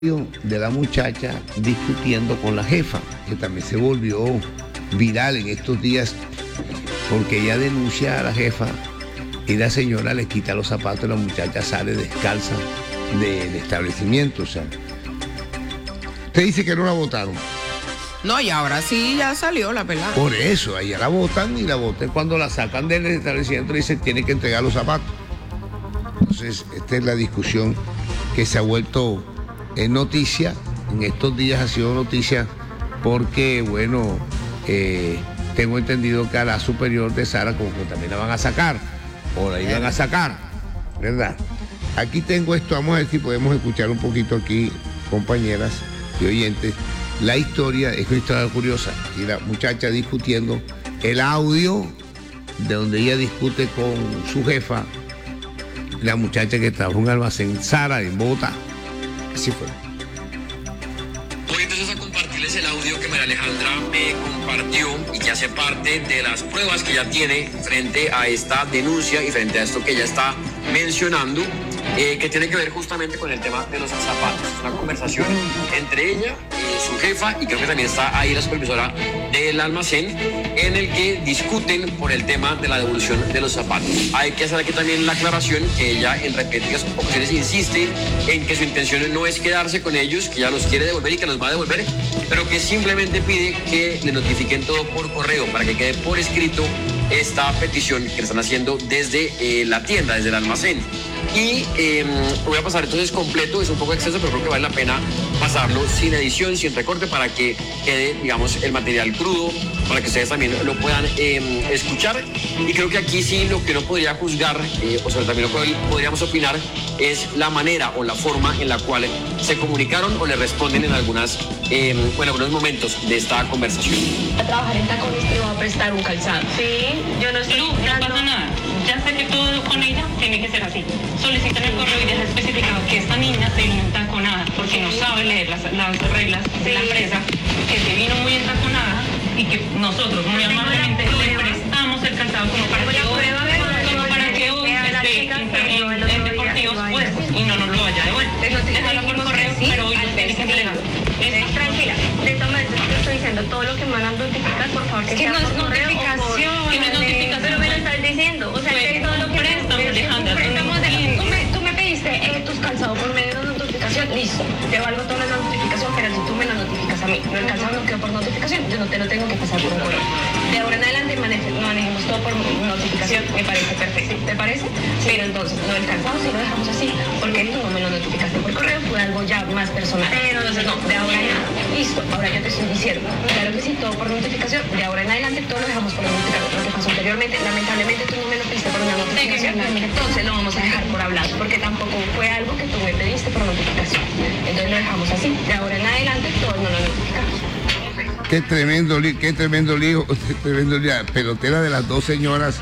de la muchacha discutiendo con la jefa, que también se volvió viral en estos días, porque ella denuncia a la jefa y la señora le quita los zapatos y la muchacha sale descalza del establecimiento. O sea, usted dice que no la votaron. No, y ahora sí ya salió la pelada. Por eso, allá la votan y la votan cuando la sacan del establecimiento dicen tiene que entregar los zapatos. Entonces, esta es la discusión que se ha vuelto en noticia. En estos días ha sido noticia porque, bueno, tengo entendido que a la superior de Sara como que también la van a sacar, o la iban a sacar, ¿verdad? Aquí tengo esto, vamos a ver si podemos escuchar un poquito aquí, compañeras y oyentes. La historia es una historia curiosa, y la muchacha discutiendo el audio de donde ella discute con su jefa, la muchacha que trabaja en un almacén Sara en Bogotá. Así fue. Voy entonces a compartirles el audio que María Alejandra me compartió y que hace parte de las pruebas que ella tiene frente a esta denuncia y frente a esto que ella está mencionando, que tiene que ver justamente con el tema de los zapatos. Una conversación entre ella y su jefa, y creo que también está ahí la supervisora del almacén, en el que discuten por el tema de la devolución de los zapatos. Hay que hacer aquí también la aclaración que ella en repetidas ocasiones insiste en que su intención no es quedarse con ellos, que ella los quiere devolver y que los va a devolver, pero que simplemente pide que le notifiquen todo por correo para que quede por escrito esta petición que le están haciendo desde la tienda, desde el almacén. Y voy a pasar entonces completo, es un poco exceso, pero creo que vale la pena pasarlo sin edición, sin recorte, para que quede, digamos, el material crudo, para que ustedes también lo puedan escuchar. Y creo que aquí sí lo que no podría juzgar, o sobre también lo que podríamos opinar, es la manera o la forma en la cual se comunicaron o le responden en algunos momentos de esta conversación. A trabajar en tacones te voy a prestar un calzado. Sí, yo no estoy No pasa nada. Ya sé que todo con ella tiene que ser así. Solicita en el correo y deja especificado que esta niña se vino entaconada porque no sabe leer las reglas de la empresa, que se vino muy entaconada y que nosotros muy amablemente le prestamos el calzado como para que hoy esté en deportivos puestos y no nos lo haya devuelto. Déjalo por correo, pero hoy lo tiene que entregar. Tranquila, de todas maneras te estoy diciendo todo lo que me van a notificar, por favor, que no sea es por correo o notificación. por... Que no es notificación. Pero me lo estás diciendo, o sea, Pues, que todo lo que... préstamo, Alejandra, Tú me pediste tus calzados por medio de una notificación, listo. Te valgo toda la notificación, pero si tú me la notificas a mí, no el calzado no quedó por notificación, yo no te lo tengo que pasar por un correo. De ahora en adelante manejemos todo por notificación, me parece perfecto. ¿Te parece? Pero entonces, lo del calzado sí lo dejamos así, porque tú no me lo notificaste por correo, fue algo ya más personal. Pero entonces no, de ahora en adelante, listo, ahora yo te estoy diciendo, claro que sí, todo por notificación, de ahora en adelante todo lo dejamos por notificación. Lo que pasó anteriormente, lamentablemente tú no me lo pediste por una notificación, entonces lo vamos a dejar por hablar, porque tampoco fue algo que tú me pediste por notificación. Entonces lo dejamos así, de ahora en adelante todo no lo notificamos. Qué tremendo lío, qué tremendo lío, pelotera de las dos señoras,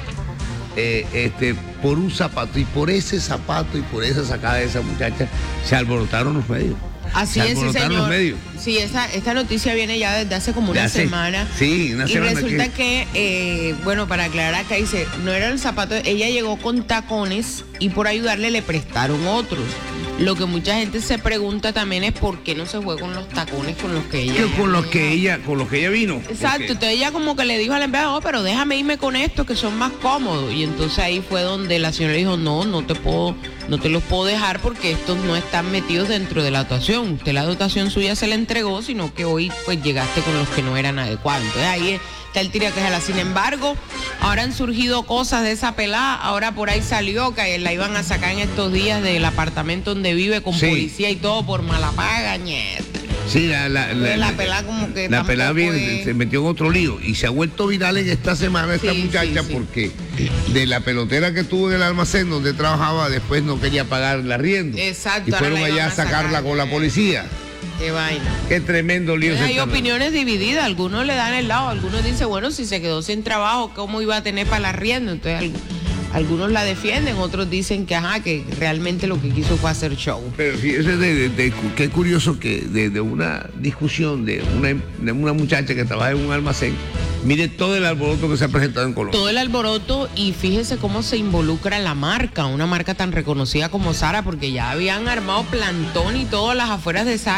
por un zapato, y por ese zapato y por esa sacada de esa muchacha se alborotaron los medios. Así es, sí, señor. Los medios. Sí, esta noticia viene ya desde hace como una semana. Sí, una semana. Y resulta que, bueno, para aclarar acá dice, no era el zapato, ella llegó con tacones y por ayudarle le prestaron otros. Lo que mucha gente se pregunta también es por qué no se fue con los tacones con los que ella con los que ella vino. Exacto, Porque... entonces ella como que le dijo al empleado, oh, pero déjame irme con estos que son más cómodos. Y entonces ahí fue donde la señora dijo, no te los puedo dejar porque estos no están metidos dentro de la dotación. Usted la dotación suya se la entregó, sino que hoy pues llegaste con los que no eran adecuados. Entonces ahí está el tiraquejala. Sin embargo, ahora han surgido cosas de esa pelada. Ahora por ahí salió que la iban a sacar en estos días del apartamento donde vive con policía y todo por mala paga, ñeta. Sí, la pelada como que la pelada se metió en otro lío y se ha vuelto viral en esta semana esta muchacha porque de la pelotera que tuvo en el almacén donde trabajaba después no quería pagar el arriendo. Exacto. Y fueron allá a sacarla con la policía. Qué vaina. Qué tremendo lío. Hay opiniones divididas, algunos le dan el lado, algunos dicen, bueno, si se quedó sin trabajo, ¿cómo iba a tener para el arriendo? Entonces algunos la defienden, otros dicen que que realmente lo que quiso fue hacer show. Pero fíjese qué curioso que de una discusión de una muchacha que trabaja en un almacén Mire todo el alboroto que se ha presentado en Colombia. Todo el alboroto, y fíjese cómo se involucra la marca, una marca tan reconocida como Zara, porque ya habían armado plantón y todo a las afueras de Zara.